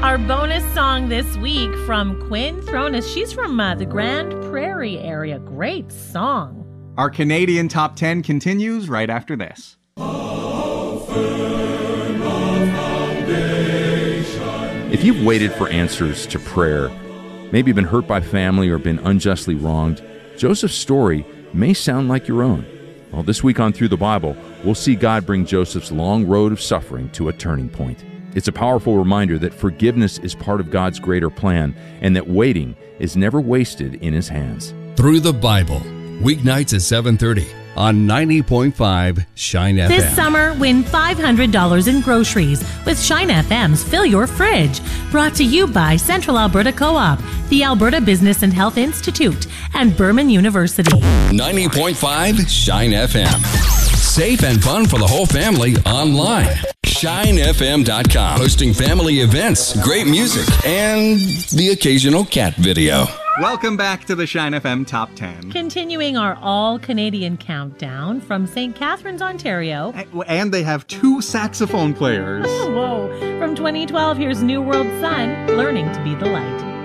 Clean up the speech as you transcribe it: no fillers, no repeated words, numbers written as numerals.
Our bonus song this week from Quinn Thronis. She's from the Grand Prairie area. Great song. Our Canadian Top 10 continues right after this. If you've waited for answers to prayer, maybe been hurt by family or been unjustly wronged, Joseph's story may sound like your own. Well, this week on Through the Bible, we'll see God bring Joseph's long road of suffering to a turning point. It's a powerful reminder that forgiveness is part of God's greater plan and that waiting is never wasted in His hands. Through the Bible, weeknights at 7:30 on 90.5 Shine FM. This summer, win $500 in groceries with Shine FM's Fill Your Fridge. Brought to you by Central Alberta Co-op, the Alberta Business and Health Institute, and Berman University. 90.5 Shine FM. Safe and fun for the whole family online. ShineFM.com. Hosting family events, great music, and the occasional cat video. Welcome back to the Shine FM Top 10. Continuing our all-Canadian countdown from St. Catharines, Ontario. And they have 2 saxophone players. Oh, whoa. From 2012, here's New World Sun, Learning to Be the Light.